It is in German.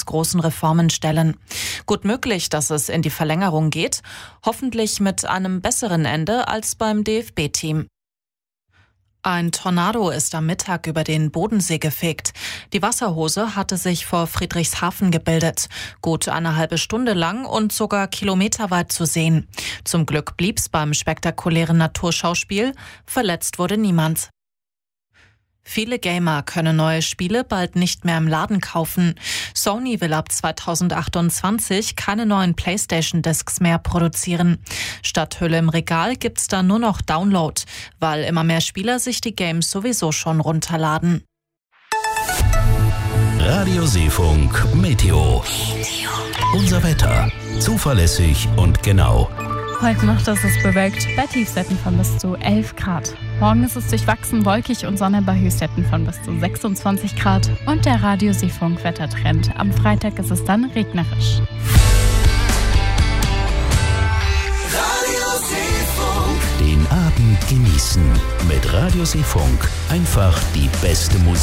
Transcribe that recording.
ganz großen Reformen stellen. Gut möglich, dass es in die Verlängerung geht, hoffentlich mit einem besseren Ende als beim DFB-Team. Ein Tornado ist am Mittag über den Bodensee gefegt. Die Wasserhose hatte sich vor Friedrichshafen gebildet. Gut eine halbe Stunde lang und sogar kilometerweit zu sehen. Zum Glück blieb's beim spektakulären Naturschauspiel. Verletzt wurde niemand. Viele Gamer können neue Spiele bald nicht mehr im Laden kaufen. Sony will ab 2028 keine neuen PlayStation-Discs mehr produzieren. Statt Hülle im Regal gibt's dann nur noch Download, weil immer mehr Spieler sich die Games sowieso schon runterladen. Radioseefunk Meteo. Unser Wetter. Zuverlässig und genau. Heute Nacht ist es bewölkt bei Tiefstwerten von bis zu 11 Grad. Morgen ist es durchwachsen, wolkig und Sonne bei Höchstwerten von bis zu 26 Grad. Und der Radioseefunk-Wettertrend. Am Freitag ist es dann regnerisch. Den Abend genießen mit Radioseefunk. Einfach die beste Musik.